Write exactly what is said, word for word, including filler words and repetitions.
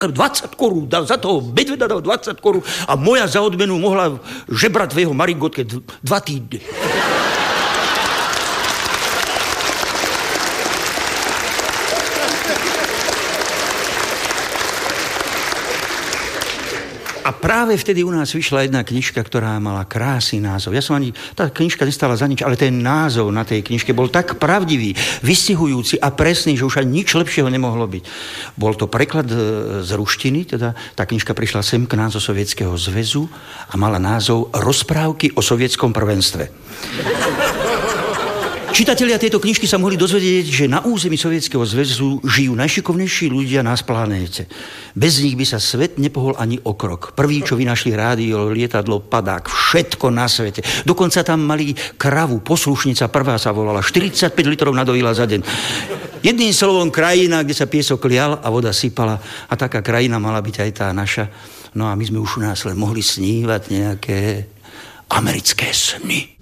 dvadsať korún, dal za toho medveda dal dvadsať korún a moja za odmenu mohla žebrať v jeho maringotke d- dva týdny. A práve vtedy u nás vyšla jedna knižka, ktorá mala krásny názov. Ja som ani, tá knižka nestála za nič, ale ten názov na tej knižke bol tak pravdivý, vystihujúci a presný, že už ani nič lepšieho nemohlo byť. Bol to preklad z ruštiny, teda tá knižka prišla sem k nás zo Sovietskeho zväzu a mala názov Rozprávky o sovietskom prvenstve. Čitatelia tejto knižky sa mohli dozvedieť, že na území Sovietskeho zväzu žijú najšikovnejší ľudia na planéte. Bez nich by sa svet nepohol ani o krok. Prví, čo vynašli rádio, lietadlo, padák, všetko na svete. Dokonca tam mali kravu, poslušnica prvá sa volala, štyridsaťpäť litrov nadojila za deň. Jedným slovom krajina, kde sa piesok lial a voda sypala. A taká krajina mala byť aj tá naša. No a my sme už u nás len mohli snívať nejaké americké sny.